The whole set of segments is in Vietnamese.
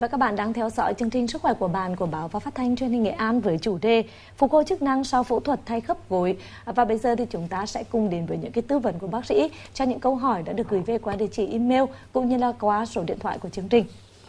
Và các bạn đang theo dõi chương trình Sức khỏe của bạn của báo và phát thanh truyền hình Nghệ An với chủ đề phục hồi chức năng sau phẫu thuật thay khớp gối. Và bây giờ thì chúng ta sẽ cùng đến với những cái tư vấn của bác sĩ cho những câu hỏi đã được gửi về qua địa chỉ email cũng như là qua số điện thoại của chương trình.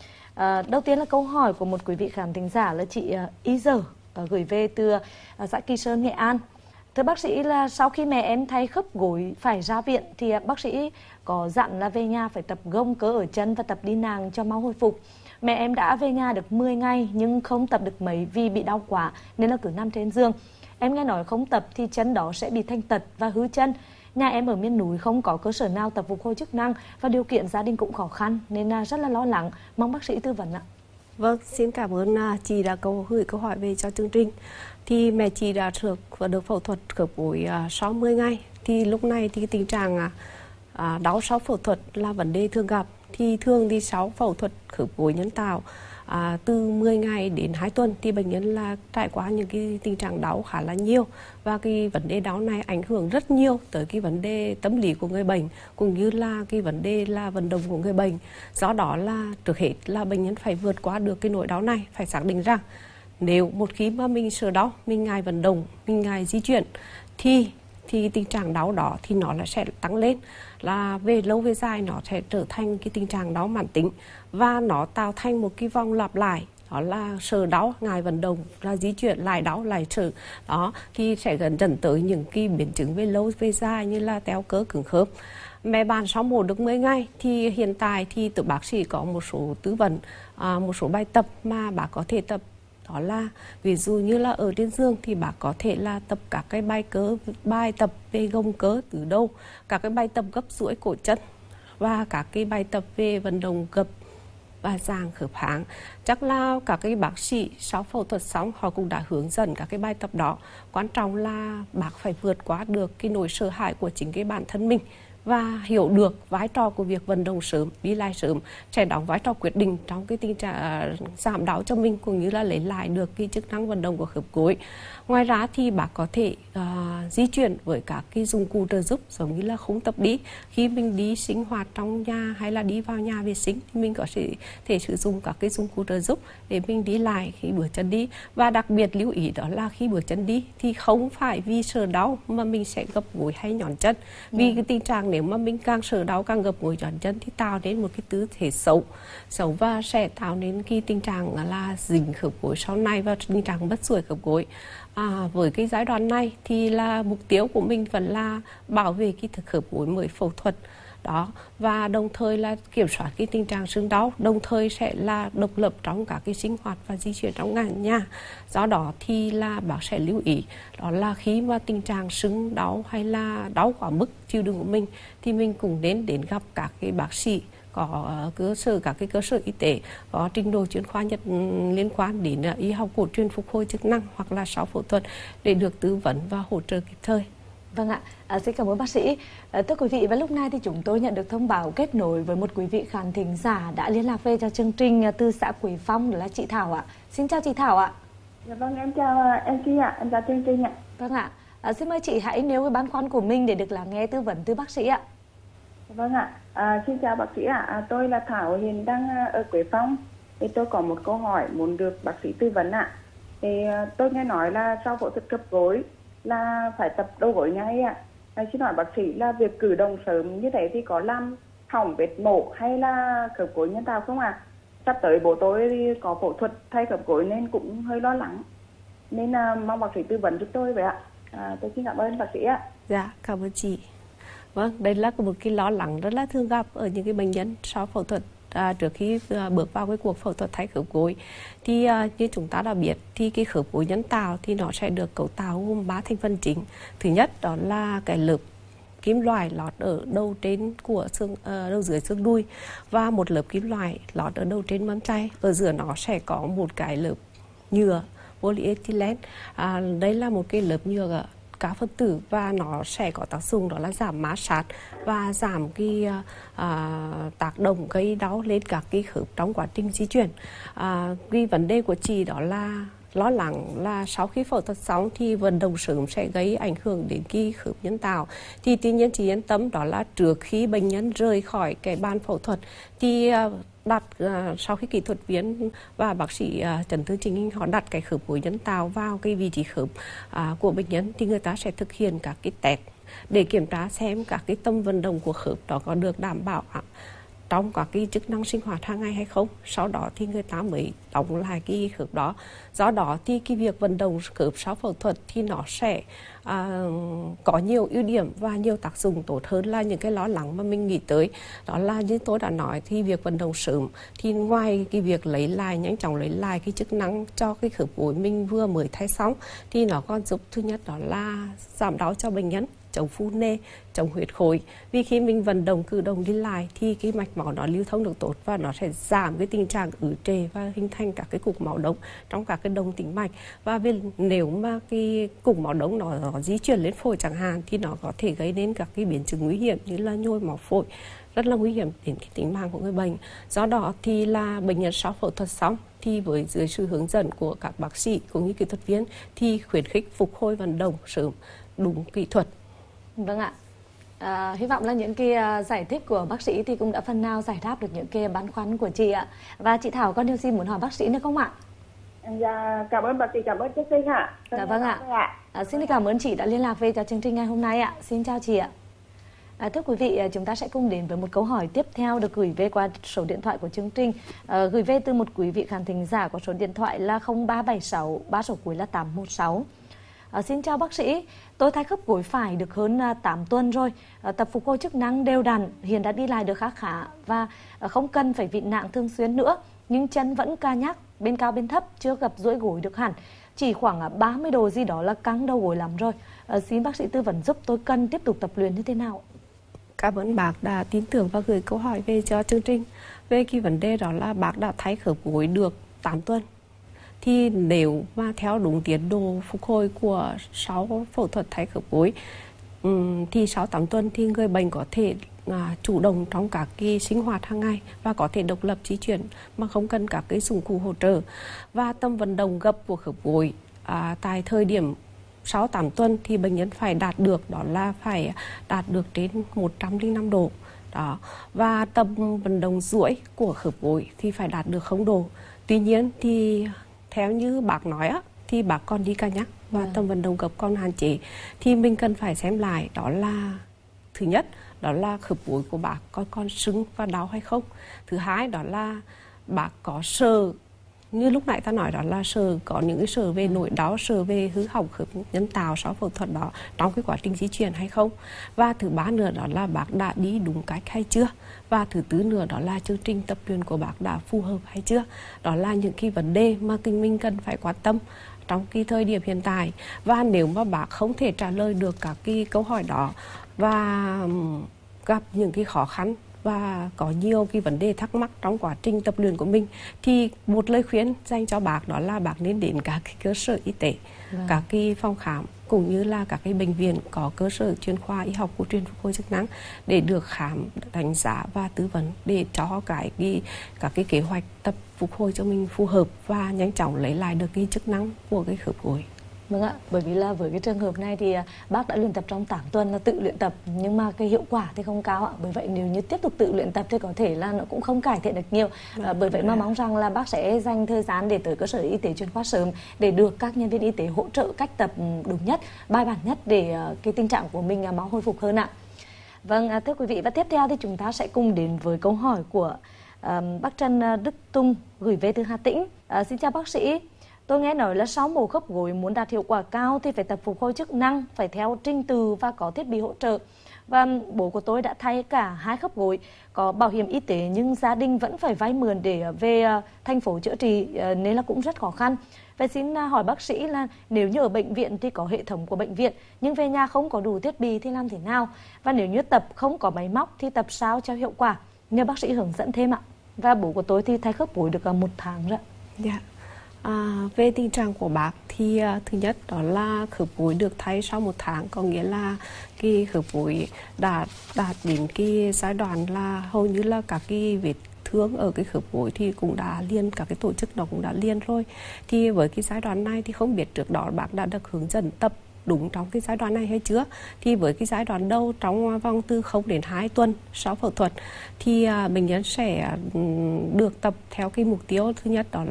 Đầu tiên là câu hỏi của một quý vị khán thính giả là chị Y Giờ gửi về từ xã Kỳ Sơn, Nghệ An. Thưa bác sĩ, là sau khi mẹ em thay khớp gối phải ra viện thì bác sĩ có dặn là về nhà phải tập gông cớ ở chân và tập đi nàng cho mau hồi phục. Mẹ em đã về nhà được 10 ngày nhưng không tập được mấy vì bị đau quá nên là cứ nằm trên giường. Em nghe nói không tập thì chân đó sẽ bị thanh tật và hư chân. Nhà em ở miền núi không có cơ sở nào tập phục hồi chức năng và điều kiện gia đình cũng khó khăn nên rất là lo lắng. Mong bác sĩ tư vấn ạ. Vâng, xin cảm ơn chị đã gửi câu hỏi về cho chương trình. Thì mẹ chị đã được phẫu thuật khớp gối 60 ngày. Thì lúc này thì tình trạng đau sau phẫu thuật là vấn đề thường gặp. Thì thường thì sau phẫu thuật khớp gối nhân tạo từ 10 ngày đến 2 tuần thì bệnh nhân là trải qua những cái tình trạng đau khá là nhiều, và cái vấn đề đau này ảnh hưởng rất nhiều tới cái vấn đề tâm lý của người bệnh cũng như là cái vấn đề là vận động của người bệnh. Do đó là trước hết là bệnh nhân phải vượt qua được cái nỗi đau này, phải xác định rằng nếu một khi mà mình sợ đau, mình ngại vận động, mình ngại di chuyển thì tình trạng đau đó thì nó là sẽ tăng lên, là về lâu về dài nó sẽ trở thành cái tình trạng đau mãn tính và nó tạo thành một cái vòng lặp lại, đó là sợ đau, ngại vận động, là di chuyển lại đau lại sợ đó, thì sẽ dẫn tới những cái biến chứng về lâu về dài như là teo cơ cứng khớp. Mẹ bạn sau mổ được 10 ngày thì hiện tại thì từ bác sĩ có một số tư vấn, một số bài tập mà bác có thể tập. Đó là ví dụ như là ở trên giường thì bác có thể là tập các cái bài tập về gông cớ từ đầu, các cái bài tập gấp duỗi cổ chân và các cái bài tập về vận động gập và giang khớp háng. Chắc là các cái bác sĩ sau phẫu thuật xong họ cũng đã hướng dẫn các cái bài tập đó. Quan trọng là bác phải vượt qua được cái nỗi sợ hãi của chính cái bản thân mình và hiểu được vai trò của việc vận động sớm, đi lại sớm sẽ đóng vai trò quyết định trong cái tình trạng giảm đau cho mình cũng như là lấy lại được cái chức năng vận động của khớp gối. Ngoài ra thì bác có thể di chuyển với các cái dụng cụ trợ giúp giống như là khung tập đi. Khi mình đi sinh hoạt trong nhà hay là đi vào nhà vệ sinh thì mình có thể sử dụng các cái dụng cụ trợ giúp để mình đi lại khi bước chân đi. Và đặc biệt lưu ý đó là khi bước chân đi thì không phải vì sợ đau mà mình sẽ gập gối hay nhón chân. Vì cái tình trạng nếu mà mình càng sợ đau càng gập gối nhón chân thì tạo nên một cái tư thế xấu và sẽ tạo nên cái tình trạng là dính khớp gối sau này và tình trạng mất duỗi khớp gối. Với cái giai đoạn này thì là mục tiêu của mình vẫn là bảo vệ cái khớp gối mới phẫu thuật đó, và đồng thời là kiểm soát cái tình trạng sưng đau, đồng thời sẽ là độc lập trong các cái sinh hoạt và di chuyển trong nhà. Do đó thì là bác sẽ lưu ý đó là khi mà tình trạng sưng đau hay là đau quá mức chịu đựng của mình thì mình cũng nên đến gặp các cái bác sĩ có các cái cơ sở y tế có trình độ chuyên khoa liên quan đến y học cổ truyền phục hồi chức năng hoặc là sau phẫu thuật để được tư vấn và hỗ trợ kịp thời. Vâng ạ, xin cảm ơn bác sĩ. Thưa quý vị, và lúc này thì chúng tôi nhận được thông báo kết nối với một quý vị khán thính giả đã liên lạc về cho chương trình từ xã Quế Phong, đó là chị Thảo ạ. Xin chào chị Thảo ạ. Dạ vâng, em chào em Chi ạ, em chào chương trình ạ. Vâng ạ, xin mời chị hãy nêu cái băn khoăn của mình để được lắng nghe tư vấn từ bác sĩ ạ. Vâng ạ, xin chào bác sĩ ạ. Tôi là Thảo, hiện đang ở Quế Phong. Thì tôi có một câu hỏi muốn được bác sĩ tư vấn ạ. Thì tôi nghe nói là sau phẫu thuật khớp gối là phải tập đầu gối ngay ạ. Xin hỏi bác sĩ là việc cử động sớm như thế thì có làm hỏng vết mổ hay là khớp gối nhân tạo không ạ? Sắp tới bố tôi có phẫu thuật thay khớp gối nên cũng hơi lo lắng. Nên mong bác sĩ tư vấn giúp tôi vậy ạ. Tôi xin cảm ơn bác sĩ ạ. Dạ, cảm ơn chị. Vâng, đây là một cái lo lắng rất là thường gặp ở những cái bệnh nhân sau phẫu thuật trước khi bước vào cái cuộc phẫu thuật thay khớp gối. Thì như chúng ta đã biết thì cái khớp gối nhân tạo thì nó sẽ được cấu tạo gồm 3 thành phần chính. Thứ nhất đó là cái lớp kim loại lót ở đầu trên của đầu dưới xương đùi và một lớp kim loại lót ở đầu trên mâm tray. Ở giữa nó sẽ có một cái lớp nhựa polyethylene. Đây là một cái lớp nhựa cá phân tử và nó sẽ có tác dụng đó là giảm mát sát và giảm cái tác động gây đau lên các cái khớp trong quá trình di chuyển. Cái vấn đề của chị đó là lo lắng là sau khi phẫu thuật xong thì vận động sớm sẽ gây ảnh hưởng đến cái khớp nhân tạo. Thì tuy nhiên chị yên tâm đó là trước khi bệnh nhân rời khỏi cái bàn phẫu thuật thì sau khi kỹ thuật viên và bác sĩ chấn thương chỉnh hình họ đặt cái khớp gối nhân tạo vào cái vị trí khớp của bệnh nhân, thì người ta sẽ thực hiện các cái test để kiểm tra xem các cái tâm vận động của khớp đó có được đảm bảo trong các cái chức năng sinh hoạt hàng ngày hay không. Sau đó thì người ta mới đóng lại cái khớp đó. Do đó thì cái việc vận động khớp sau phẫu thuật thì nó sẽ có nhiều ưu điểm và nhiều tác dụng tốt hơn là những cái lo lắng mà mình nghĩ tới. Đó là như tôi đã nói thì việc vận động sớm thì ngoài cái việc nhanh chóng lấy lại cái chức năng cho cái khớp gối mình vừa mới thay xong, thì nó còn giúp thứ nhất đó là giảm đau cho bệnh nhân, chống phù nề, chống huyết khối. Vì khi mình vận động cử động đi lại thì cái mạch máu nó lưu thông được tốt và nó sẽ giảm cái tình trạng ứ trệ và hình thành các cái cục máu đông trong các cái đồng tĩnh mạch. Và nếu mà cái cục máu đông nó di chuyển lên phổi chẳng hạn thì nó có thể gây đến các cái biến chứng nguy hiểm như là nhồi máu phổi, rất là nguy hiểm đến cái tính mạng của người bệnh. Do đó thì là bệnh nhân sau phẫu thuật xong thì với dưới sự hướng dẫn của các bác sĩ cũng như kỹ thuật viên thì khuyến khích phục hồi vận động sớm đúng kỹ thuật. Vâng ạ. Hy vọng là những cái giải thích của bác sĩ thì cũng đã phần nào giải đáp được những cái băn khoăn của chị ạ. Và chị Thảo có điều gì muốn hỏi bác sĩ nữa không ạ? Dạ, cảm ơn bác sĩ, cảm ơn chương trình ạ. Dạ vâng ạ. Xin cảm ơn chị đã liên lạc về cho chương trình ngày hôm nay ạ. Xin chào chị ạ. Thưa quý vị, chúng ta sẽ cùng đến với một câu hỏi tiếp theo được gửi về qua số điện thoại của chương trình, gửi về từ một quý vị khán thính giả có số điện thoại là 0376 3 số cuối là 816. Xin chào bác sĩ, tôi thay khớp gối phải được hơn 8 tuần rồi, tập phục hồi chức năng đều đặn, hiện đã đi lại được khá và không cần phải vịn nặng thường xuyên nữa, nhưng chân vẫn ca nhắc, bên cao bên thấp, chưa gặp duỗi gối được hẳn, chỉ khoảng 30 độ gì đó là căng đầu gối lắm rồi. Xin bác sĩ tư vấn giúp tôi cần tiếp tục tập luyện như thế nào? Cảm ơn bác đã tin tưởng và gửi câu hỏi về cho chương trình. Về cái vấn đề đó là bác đã thay khớp gối được 8 tuần. Thì nếu mà theo đúng tiến độ phục hồi của sau phẫu thuật thay khớp gối thì sau 8 tuần thì người bệnh có thể chủ động trong các cái sinh hoạt hàng ngày và có thể độc lập di chuyển mà không cần các cái dụng cụ hỗ trợ. Và tâm vận động gập của khớp gối tại thời điểm sau 8 tuần thì bệnh nhân phải đạt được, đó là phải đạt được trên 105 độ. Đó. Và tâm vận động duỗi của khớp gối thì phải đạt được 0 độ. Tuy nhiên thì theo như bác nói thì bác còn đi ca nhắc và tâm vận động gập còn hạn chế, thì mình cần phải xem lại đó là thứ nhất đó là khớp gối của bác còn sưng và đau hay không. Thứ hai đó là bác có sờ, như lúc nãy ta nói đó là có những cái sờ về nỗi đau, sờ về hư hỏng khớp nhân tạo sau phẫu thuật đó trong cái quá trình di chuyển hay không. Và thứ ba nữa đó là bác đã đi đúng cách hay chưa. Và thứ tư nữa đó là chương trình tập luyện của bác đã phù hợp hay chưa. Đó là những cái vấn đề mà mình cần phải quan tâm trong cái thời điểm hiện tại. Và nếu mà bác không thể trả lời được các cái câu hỏi đó và gặp những cái khó khăn và có nhiều cái vấn đề thắc mắc trong quá trình tập luyện của mình, thì một lời khuyên dành cho bác đó là bác nên đến các cái cơ sở y tế, các cái phòng khám cũng như là các cái bệnh viện có cơ sở chuyên khoa y học cổ truyền phục hồi chức năng để được khám, đánh giá và tư vấn để cho các cái kế hoạch tập phục hồi cho mình phù hợp và nhanh chóng lấy lại được cái chức năng của cái khớp gối. Vâng ạ, bởi vì là với cái trường hợp này thì bác đã luyện tập trong 8 tuần là tự luyện tập, nhưng mà cái hiệu quả thì không cao ạ. Bởi vậy nếu như tiếp tục tự luyện tập thì có thể là nó cũng không cải thiện được nhiều. Bởi vậy mà mong rằng là bác sẽ dành thời gian để tới cơ sở y tế chuyên khoa sớm để được các nhân viên y tế hỗ trợ cách tập đúng nhất, bài bản nhất để cái tình trạng của mình mau hồi phục hơn ạ. Vâng, thưa quý vị, và tiếp theo thì chúng ta sẽ cùng đến với câu hỏi của bác Trần Đức Tung gửi về từ Hà Tĩnh. Xin chào bác sĩ. Tôi nghe nói là sau mổ khớp gối muốn đạt hiệu quả cao thì phải tập phục hồi chức năng, phải theo trình tự và có thiết bị hỗ trợ. Và bố của tôi đã thay cả 2 khớp gối, có bảo hiểm y tế nhưng gia đình vẫn phải vay mượn để về thành phố chữa trị nên là cũng rất khó khăn. Vậy xin hỏi bác sĩ là nếu như ở bệnh viện thì có hệ thống của bệnh viện nhưng về nhà không có đủ thiết bị thì làm thế nào? Và nếu như tập không có máy móc thì tập sao cho hiệu quả? Nhờ bác sĩ hướng dẫn thêm ạ. Và bố của tôi thì thay khớp gối được 1 tháng rồi. Dạ. Về tình trạng của bác thì thứ nhất đó là khớp gối được thay sau 1 tháng, có nghĩa là cái khớp gối đạt đến cái giai đoạn là hầu như là các cái vết thương ở cái khớp gối thì cũng đã liên, các cái tổ chức đó cũng đã liên rồi. Thì với cái giai đoạn này thì không biết trước đó bác đã được hướng dẫn tập đúng trong cái giai đoạn này hay chưa. Thì với cái giai đoạn đầu trong vòng từ 0 đến 2 tuần sau phẫu thuật thì bệnh nhân sẽ được tập theo cái mục tiêu thứ nhất đó